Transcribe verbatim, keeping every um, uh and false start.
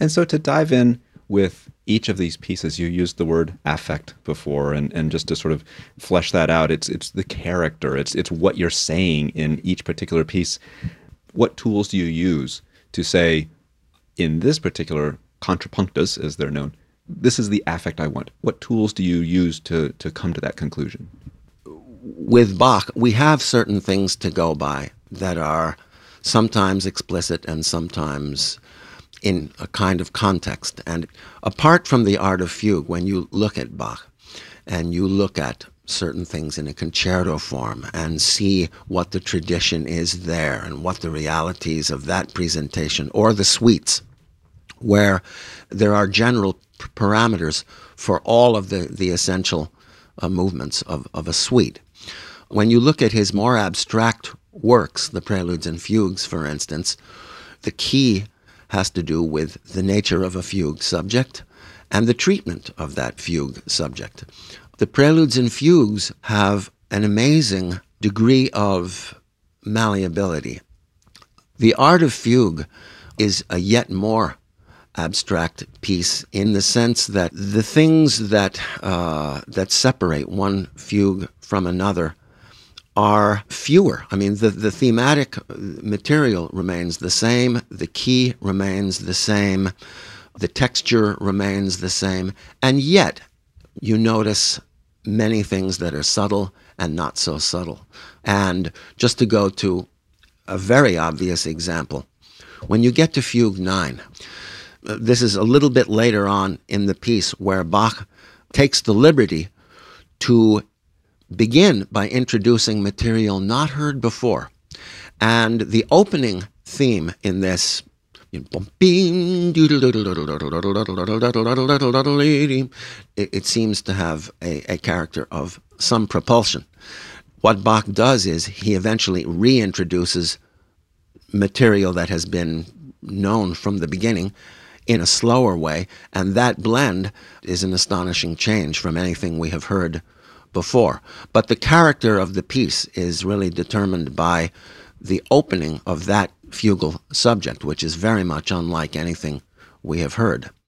And so to dive in with each of these pieces, you used the word affect before, and, and just to sort of flesh that out, it's it's the character, it's it's what you're saying in each particular piece. What tools do you use to say, in this particular contrapunctus, as they're known, this is the affect I want? What tools do you use to to come to that conclusion? With Bach, we have certain things to go by that are sometimes explicit and sometimes in a kind of context. And apart from the art of fugue, when you look at Bach and you look at certain things in a concerto form and see what the tradition is there and what the realities of that presentation, or the suites, where there are general p- parameters for all of the, the essential uh, movements of, of a suite. When you look at his more abstract works, the preludes and fugues, for instance, the key has to do with the nature of a fugue subject and the treatment of that fugue subject. The preludes and fugues have an amazing degree of malleability. The art of fugue is a yet more abstract piece in the sense that the things that uh, that separate one fugue from another are fewer. I mean, the, the thematic material remains the same, the key remains the same, the texture remains the same, and yet you notice many things that are subtle and not so subtle. And just to go to a very obvious example, when you get to Fugue nine, this is a little bit later on in the piece where Bach takes the liberty to begin by introducing material not heard before. And the opening theme in this, it seems to have a, a character of some propulsion. What Bach does is he eventually reintroduces material that has been known from the beginning in a slower way, and that blend is an astonishing change from anything we have heard before. But the character of the piece is really determined by the opening of that fugal subject, which is very much unlike anything we have heard.